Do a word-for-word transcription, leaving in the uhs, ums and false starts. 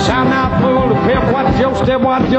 shall not pull the pip. Watch your step, watch your